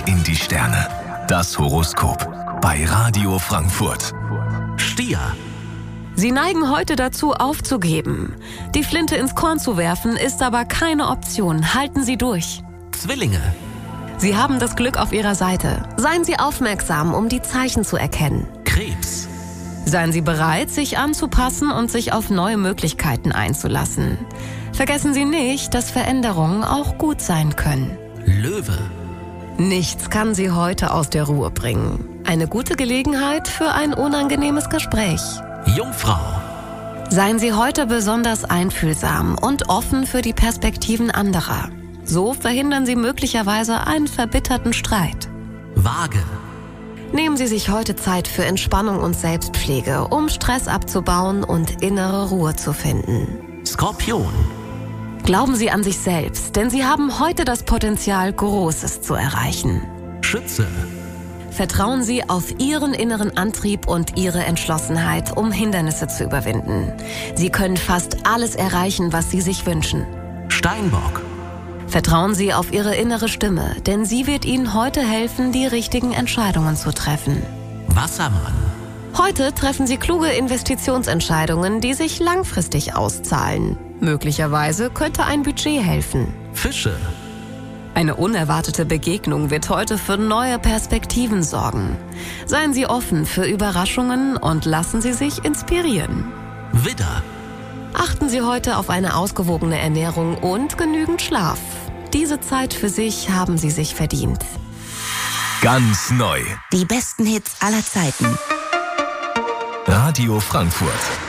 in die Sterne. Das Horoskop bei Radio Frankfurt. Stier. Sie neigen heute dazu, aufzugeben. Die Flinte ins Korn zu werfen, ist aber keine Option. Halten Sie durch. Zwillinge. Sie haben das Glück auf Ihrer Seite. Seien Sie aufmerksam, um die Zeichen zu erkennen. Krebs. Seien Sie bereit, sich anzupassen und sich auf neue Möglichkeiten einzulassen. Vergessen Sie nicht, dass Veränderungen auch gut sein können. Löwe. Nichts kann Sie heute aus der Ruhe bringen. Eine gute Gelegenheit für ein unangenehmes Gespräch. Jungfrau. Seien Sie heute besonders einfühlsam und offen für die Perspektiven anderer. So verhindern Sie möglicherweise einen verbitterten Streit. Waage. Nehmen Sie sich heute Zeit für Entspannung und Selbstpflege, um Stress abzubauen und innere Ruhe zu finden. Skorpion. Glauben Sie an sich selbst, denn Sie haben heute das Potenzial, Großes zu erreichen. Schütze. Vertrauen Sie auf Ihren inneren Antrieb und Ihre Entschlossenheit, um Hindernisse zu überwinden. Sie können fast alles erreichen, was Sie sich wünschen. Steinbock. Vertrauen Sie auf Ihre innere Stimme, denn sie wird Ihnen heute helfen, die richtigen Entscheidungen zu treffen. Wassermann. Heute treffen Sie kluge Investitionsentscheidungen, die sich langfristig auszahlen. Möglicherweise könnte ein Budget helfen. Fische. Eine unerwartete Begegnung wird heute für neue Perspektiven sorgen. Seien Sie offen für Überraschungen und lassen Sie sich inspirieren. Widder. Achten Sie heute auf eine ausgewogene Ernährung und genügend Schlaf. Diese Zeit für sich haben Sie sich verdient. Ganz neu. Die besten Hits aller Zeiten. Radio Frankfurt.